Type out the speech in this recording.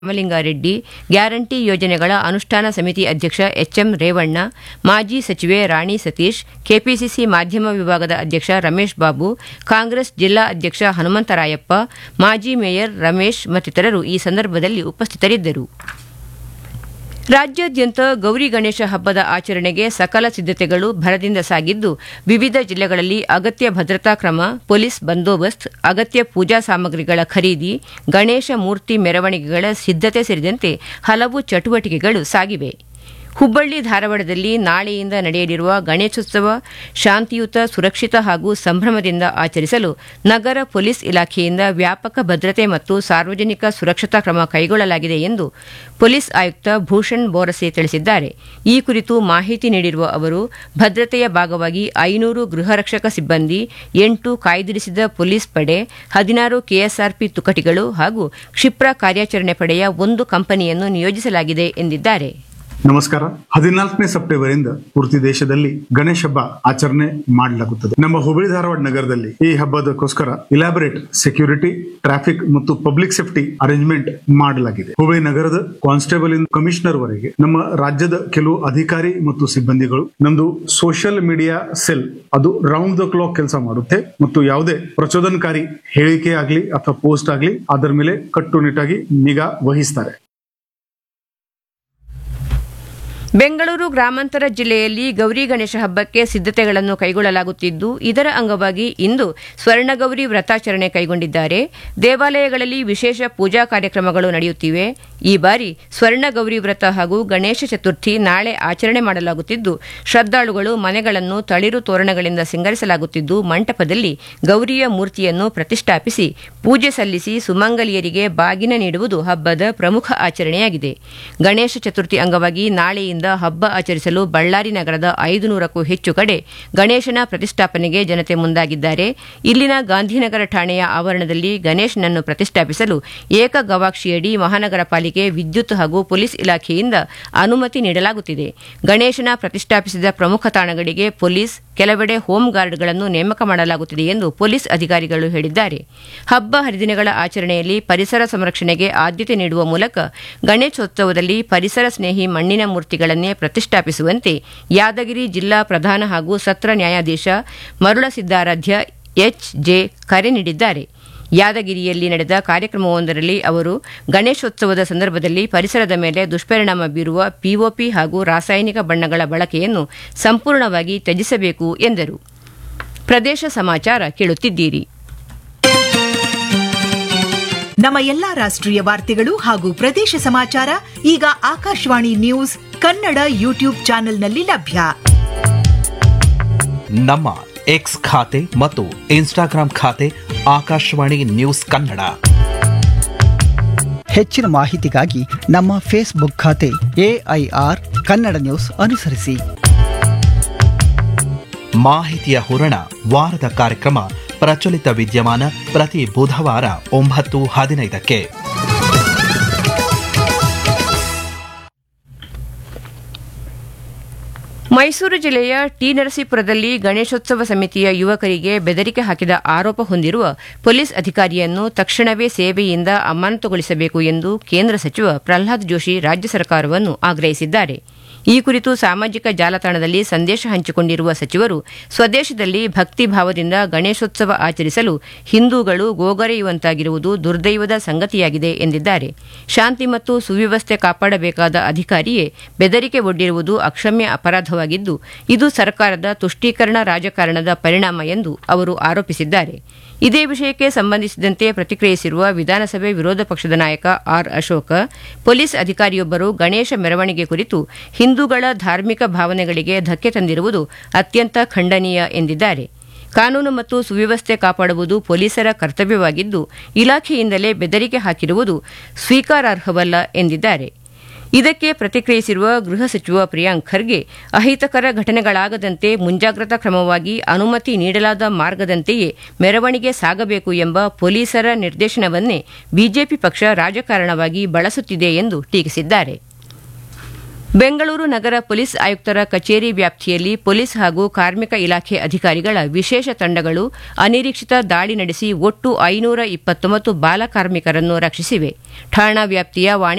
Ramalinga Reddy, guarantee ಯೋಜನೆಗಳ ಅನುಷ್ಠಾನ ಸಮಿತಿ ಅಧ್ಯಕ್ಷ ಎಚ್ಎಂ ರೇವಣ್ಣ, ಮಾಜಿ ಸಚಿವೆ ರಾಣಿ ಸತೀಶ್, ಕೆಪಿಸಿಸಿ ಮಾಧ್ಯಮ ವಿಭಾಗದ ಅಧ್ಯಕ್ಷ ರಮೇಶ್ ಬಾಬು, ಕಾಂಗ್ರೆಸ್ ಜಿಲ್ಲಾ ಅಧ್ಯಕ್ಷ ಹನುಮಂತರಾಯಪ್ಪ, ಮಾಜಿ ಮೇಯರ್ ರಮೇಶ್ ಮತ್ತಿತರರು ಈ ಸಂದರ್ಭದಲ್ಲಿ ಉಪಸ್ಥಿತರಿದ್ದರು. ರಾಜ್ಯಾದ್ಯಂತ ಗೌರಿ ಗಣೇಶ ಹಬ್ಬದ ಆಚರಣೆಗೆ ಸಕಲ ಸಿದ್ದತೆಗಳು ಭರದಿಂದ ಸಾಗಿದ್ದು, ವಿವಿಧ ಜಿಲ್ಲೆಗಳಲ್ಲಿ ಅಗತ್ಯ ಭದ್ರತಾ ಕ್ರಮ, ಪೊಲೀಸ್ ಬಂದೋಬಸ್ತ್, ಅಗತ್ಯ ಪೂಜಾ ಸಾಮಗ್ರಿಗಳ ಖರೀದಿ, ಗಣೇಶ ಮೂರ್ತಿ ಮೆರವಣಿಗೆಗಳ ಸಿದ್ದತೆ ಸೇರಿದಂತೆ ಹಲವು ಚಟುವಟಿಕೆಗಳು ಸಾಗಿವೆ. ಹುಬ್ಬಳ್ಳಿ ಧಾರವಾಡದಲ್ಲಿ ನಾಳೆಯಿಂದ ನಡೆಯಲಿರುವ ಗಣೇಶೋತ್ಸವ ಶಾಂತಿಯುತ, ಸುರಕ್ಷಿತ ಹಾಗೂ ಸಂಭ್ರಮದಿಂದ ಆಚರಿಸಲು ನಗರ ಪೊಲೀಸ್ ಇಲಾಖೆಯಿಂದ ವ್ಯಾಪಕ ಭದ್ರತೆ ಮತ್ತು ಸಾರ್ವಜನಿಕ ಸುರಕ್ಷತಾ ಕ್ರಮ ಕೈಗೊಳ್ಳಲಾಗಿದೆ ಎಂದು ಪೊಲೀಸ್ ಆಯುಕ್ತ ಭೂಷಣ್ ಬೋರಸೆ ತಿಳಿಸಿದ್ದಾರೆ. ಈ ಕುರಿತು ಮಾಹಿತಿ ನೀಡಿರುವ ಅವರು, ಭದ್ರತೆಯ ಭಾಗವಾಗಿ 500 ಗೃಹರಕ್ಷಕ ಸಿಬ್ಬಂದಿ, 8 ಕಾಯ್ದಿರಿಸಿದ ಪೊಲೀಸ್ ಪಡೆ, 16 ಕೆಎಸ್ಆರ್ಪಿ ತುಕಟಿಗಳು ಹಾಗೂ ಕ್ಷಿಪ್ರ ಕಾರ್ಯಾಚರಣೆ ಪಡೆಯ 1 ಕಂಪನಿಯನ್ನು ನಿಯೋಜಿಸಲಾಗಿದೆ ಎಂದಿದ್ದಾರೆ. ನಮಸ್ಕಾರ. 14ನೇ ಸೆಪ್ಟೆಂಬರ್ ಇಂದ ಪೂರ್ತಿ ದೇಶದಲ್ಲಿ ಗಣೇಶ ಹಬ್ಬ ಆಚರಣೆ ಮಾಡಲಾಗುತ್ತದೆ. ನಮ್ಮ ಹುಬ್ಬಳ್ಳಿ ಧಾರವಾಡ ನಗರದಲ್ಲಿ ಈ ಹಬ್ಬದಕ್ಕೋಸ್ಕರ ಇಲಾಬರೇಟ್ ಸೆಕ್ಯೂರಿಟಿ, ಟ್ರಾಫಿಕ್ ಮತ್ತು ಪಬ್ಲಿಕ್ ಸೇಫ್ಟಿ ಅರೇಂಜ್ಮೆಂಟ್ ಮಾಡಲಾಗಿದೆ. ಹುಬ್ಬಳ್ಳಿ ನಗರದ ಕಾನ್ಸ್ಟೇಬಲ್ ಇಂದ ಕಮಿಷನರ್ ವರೆಗೆ ನಮ್ಮ ರಾಜ್ಯದ ಕೆಲವು ಅಧಿಕಾರಿ ಮತ್ತು ಸಿಬ್ಬಂದಿಗಳು ನಮ್ದು ಸೋಷಿಯಲ್ ಮೀಡಿಯಾ ಸೆಲ್ ಅದು ರೌಂಡ್ ದ ಕ್ಲಾಕ್ ಕೆಲಸ ಮಾಡುತ್ತೆ ಮತ್ತು ಯಾವುದೇ ಪ್ರಚೋದನಕಾರಿ ಹೇಳಿಕೆ ಆಗಲಿ ಅಥವಾ ಪೋಸ್ಟ್ ಆಗಲಿ ಅದರ ಮೇಲೆ ಕಟ್ಟುನಿಟ್ಟಾಗಿ ನಿಗಾ ವಹಿಸ್ತಾರೆ. ಬೆಂಗಳೂರು ಗ್ರಾಮಾಂತರ ಜಿಲ್ಲೆಯಲ್ಲಿ ಗೌರಿ ಗಣೇಶ ಹಬ್ಬಕ್ಕೆ ಸಿದ್ದತೆಗಳನ್ನು ಕೈಗೊಳ್ಳಲಾಗುತ್ತಿದ್ದು, ಇದರ ಅಂಗವಾಗಿ ಇಂದು ಸ್ವರ್ಣಗೌರಿ ವ್ರತಾಚರಣೆ ಕೈಗೊಂಡಿದ್ದಾರೆ. ದೇವಾಲಯಗಳಲ್ಲಿ ವಿಶೇಷ ಪೂಜಾ ಕಾರ್ಯಕ್ರಮಗಳು ನಡೆಯುತ್ತಿವೆ. ಈ ಬಾರಿ ಸ್ವರ್ಣಗೌರಿ ವ್ರತ ಹಾಗೂ ಗಣೇಶ ಚತುರ್ಥಿ ನಾಳೆ ಆಚರಣೆ ಮಾಡಲಾಗುತ್ತಿದ್ದು, ಶ್ರದ್ಧಾಳುಗಳು ಮನೆಗಳನ್ನು ತಳಿರು ತೋರಣಗಳಿಂದ ಸಿಂಗರಿಸಲಾಗುತ್ತಿದ್ದು, ಮಂಟಪದಲ್ಲಿ ಗೌರಿಯ ಮೂರ್ತಿಯನ್ನು ಪ್ರತಿಷ್ಠಾಪಿಸಿ ಪೂಜೆ ಸಲ್ಲಿಸಿ ಸುಮಂಗಲಿಯರಿಗೆ ಬಾಗಿನ ನೀಡುವುದು ಹಬ್ಬದ ಪ್ರಮುಖ ಆಚರಣೆಯಾಗಿದೆ. ಗಣೇಶ ಚತುರ್ಥಿ ಅಂಗವಾಗಿ ನಾಳೆಯಿಂದ ಹಬ್ಬ ಆಚರಿಸಲು ಬಳ್ಳಾರಿ ನಗರದ 500ಕ್ಕೂ ಹೆಚ್ಚು ಕಡೆ ಗಣೇಶನ ಪ್ರತಿಷ್ಠಾಪನೆಗೆ ಜನತೆ ಮುಂದಾಗಿದ್ದಾರೆ. ಇಲ್ಲಿನ ಗಾಂಧಿನಗರ ಠಾಣೆಯ ಆವರಣದಲ್ಲಿ ಗಣೇಶನನ್ನು ಪ್ರತಿಷ್ಠಾಪಿಸಲು ಏಕ ಗವಾಕ್ಷಿಯಡಿ ಮಹಾನಗರ ಪಾಲಿಕೆ, ವಿದ್ಯುತ್ ಹಾಗೂ ಪೊಲೀಸ್ ಇಲಾಖೆಯಿಂದ ಅನುಮತಿ ನೀಡಲಾಗುತ್ತಿದೆ. ಗಣೇಶನ ಪ್ರತಿಷ್ಠಾಪಿಸಿದ ಪ್ರಮುಖ ತಾಣಗಳಿಗೆ ಪೊಲೀಸ್, ಕೆಲವೆಡೆ ಹೋಮ್ ಗಾರ್ಡ್ಗಳನ್ನು ನೇಮಕ ಮಾಡಲಾಗುತ್ತಿದೆ ಎಂದು ಪೊಲೀಸ್ ಅಧಿಕಾರಿಗಳು ಹೇಳಿದ್ದಾರೆ. ಹಬ್ಬ ಹರಿದಿನಗಳ ಆಚರಣೆಯಲ್ಲಿ ಪರಿಸರ ಸಂರಕ್ಷಣೆಗೆ ಆದ್ಯತೆ ನೀಡುವ ಮೂಲಕ ಗಣೇಶೋತ್ಸವದಲ್ಲಿ ಪರಿಸರ ಸ್ನೇಹಿ ಮಣ್ಣಿನ ಮೂರ್ತಿಗಳನ್ನೇ ಪ್ರತಿಷ್ಠಾಪಿಸುವಂತೆ ಯಾದಗಿರಿ ಜಿಲ್ಲಾ ಪ್ರಧಾನ ಹಾಗೂ ಸತ್ರ ನ್ಯಾಯಾಧೀಶ ಮರುಳಸಿದ್ದಾರಾಧ್ಯ ಎಚ್.ಜೆ. ಕರೆ ನೀಡಿದ್ದಾರೆ. ಯಾದಗಿರಿಯಲ್ಲಿ ನಡೆದ ಕಾರ್ಯಕ್ರಮವೊಂದರಲ್ಲಿ ಅವರು ಗಣೇಶೋತ್ಸವದ ಸಂದರ್ಭದಲ್ಲಿ ಪರಿಸರದ ಮೇಲೆ ದುಷ್ಪರಿಣಾಮ ಬೀರುವ ಪಿಒಪಿ ಹಾಗೂ ರಾಸಾಯನಿಕ ಬಣ್ಣಗಳ ಬಳಕೆಯನ್ನು ಸಂಪೂರ್ಣವಾಗಿ ತ್ಯಜಿಸಬೇಕು ಎಂದರು. ಪ್ರದೇಶ ಸಮಾಚಾರ ಕೇಳುತ್ತಿದ್ದೀರಿ. ನಮ್ಮ ಎಲ್ಲಾ ರಾಷ್ಟ್ರೀಯ ವಾರ್ತೆಗಳು ಹಾಗೂ ಪ್ರದೇಶ ಸಮಾಚಾರ ಈಗ ಆಕಾಶವಾಣಿ ನ್ಯೂಸ್ ಕನ್ನಡ ಯೂಟ್ಯೂಬ್ ಚಾನೆಲ್ನಲ್ಲಿ ಲಭ್ಯ. ನಮ್ಮ ಎಕ್ಸ್ ಖಾತೆ ಮತ್ತು ಇನ್ಸ್ಟಾಗ್ರಾಂ ಖಾತೆ ಆಕಾಶವಾಣಿ ನ್ಯೂಸ್ ಕನ್ನಡ. ಹೆಚ್ಚಿನ ಮಾಹಿತಿಗಾಗಿ ನಮ್ಮ ಫೇಸ್ಬುಕ್ ಖಾತೆ AIR ಕನ್ನಡ ನ್ಯೂಸ್ ಅನುಸರಿಸಿ. ಮಾಹಿತಿಯ ಹೂರಣ ವಾರದ ಕಾರ್ಯಕ್ರಮ ಪ್ರಚಲಿತ ವಿದ್ಯಮಾನ ಪ್ರತಿ ಬುಧವಾರ 9:15ಕ್ಕೆ. ಮೈಸೂರು ಜಿಲ್ಲೆಯ ಟಿ. ನರಸೀಪುರದಲ್ಲಿ ಗಣೇಶೋತ್ಸವ ಸಮಿತಿಯ ಯುವಕರಿಗೆ ಬೆದರಿಕೆ ಹಾಕಿದ ಆರೋಪ ಹೊಂದಿರುವ ಪೊಲೀಸ್ ಅಧಿಕಾರಿಯನ್ನು ತಕ್ಷಣವೇ ಸೇವೆಯಿಂದ ಅಮಾನತುಗೊಳಿಸಬೇಕು ಎಂದು ಕೇಂದ್ರ ಸಚಿವ ಪ್ರಹ್ಲಾದ್ ಜೋಶಿ ರಾಜ್ಯ ಸರ್ಕಾರವನ್ನು ಆಗ್ರಹಿಸಿದ್ದಾರೆ. ಈ ಕುರಿತು ಸಾಮಾಜಿಕ ಜಾಲತಾಣದಲ್ಲಿ ಸಂದೇಶ ಹಂಚಿಕೊಂಡಿರುವ ಸಚಿವರು, ಸ್ವದೇಶದಲ್ಲಿ ಭಕ್ತಿ ಭಾವದಿಂದ ಗಣೇಶೋತ್ಸವ ಆಚರಿಸಲು ಹಿಂದೂಗಳು ಗೋಗರೆಯುವಂತಾಗಿರುವುದು ದುರ್ದೈವದ ಸಂಗತಿಯಾಗಿದೆ ಎಂದಿದ್ದಾರೆ. ಶಾಂತಿ ಮತ್ತು ಸುವ್ಯವಸ್ಥೆ ಕಾಪಾಡಬೇಕಾದ ಅಧಿಕಾರಿಯೇ ಬೆದರಿಕೆ ಒಡ್ಡಿರುವುದು ಅಕ್ಷಮ್ಯ ಅಪರಾಧವಾಗಿದ್ದು, ಇದು ಸರ್ಕಾರದ ತುಷ್ಟೀಕರಣ ರಾಜಕಾರಣದ ಪರಿಣಾಮ ಎಂದು ಅವರು ಆರೋಪಿಸಿದ್ದಾರೆ. ಇದೇ ವಿಷಯಕ್ಕೆ ಸಂಬಂಧಿಸಿದಂತೆ ಪ್ರತಿಕ್ರಿಯಿಸಿರುವ ವಿಧಾನಸಭೆ ವಿರೋಧ ಪಕ್ಷದ ನಾಯಕ ಆರ್. ಅಶೋಕ, ಪೊಲೀಸ್ ಅಧಿಕಾರಿಯೊಬ್ಬರು ಗಣೇಶ ಮೆರವಣಿಗೆ ಕುರಿತು ಹಿಂದೂಗಳ ಧಾರ್ಮಿಕ ಭಾವನೆಗಳಿಗೆ ಧಕ್ಕೆ ತಂದಿರುವುದು ಅತ್ಯಂತ ಖಂಡನೀಯ ಎಂದಿದ್ದಾರೆ. ಕಾನೂನು ಮತ್ತು ಸುವ್ಯವಸ್ಥೆ ಕಾಪಾಡುವುದು ಪೊಲೀಸರ ಕರ್ತವ್ಯವಾಗಿದ್ದು, ಇಲಾಖೆಯಿಂದಲೇ ಬೆದರಿಕೆ ಹಾಕಿರುವುದು ಸ್ವೀಕಾರಾರ್ಹವಲ್ಲ ಎಂದಿದ್ದಾರೆ. ಇದಕ್ಕೆ ಪ್ರತಿಕ್ರಿಯಿಸಿರುವ ಗೃಹ ಸಚಿವ ಪ್ರಿಯಾಂಕ್ ಖರ್ಗೆ, ಅಹಿತಕರ ಘಟನೆಗಳಾಗದಂತೆ ಮುಂಜಾಗ್ರತಾ ಕ್ರಮವಾಗಿ ಅನುಮತಿ ನೀಡಲಾದ ಮಾರ್ಗದಂತೆಯೇ ಮೆರವಣಿಗೆ ಸಾಗಬೇಕು ಎಂಬ ಪೊಲೀಸರ ನಿರ್ದೇಶನವನ್ನೇ ಬಿಜೆಪಿ ಪಕ್ಷ ರಾಜಕಾರಣವಾಗಿ ಬಳಸುತ್ತಿದೆ ಎಂದು ಟೀಕಿಸಿದ್ದಾರೆ. ಬೆಂಗಳೂರು ನಗರ ಪೊಲೀಸ್ ಆಯುಕ್ತರ ಕಚೇರಿ ವ್ಯಾಪ್ತಿಯಲ್ಲಿ ಪೊಲೀಸ್ ಹಾಗೂ ಕಾರ್ಮಿಕ ಇಲಾಖೆ ಅಧಿಕಾರಿಗಳ ವಿಶೇಷ ತಂಡಗಳು ಅನಿರೀಕ್ಷಿತ ದಾಳಿ ನಡೆಸಿ ಒಟ್ಟು 529 ಬಾಲಕಾರ್ಮಿಕರನ್ನು ರಕ್ಷಿಸಿವೆ. ಠಾಣಾ ವ್ಯಾಪ್ತಿಯ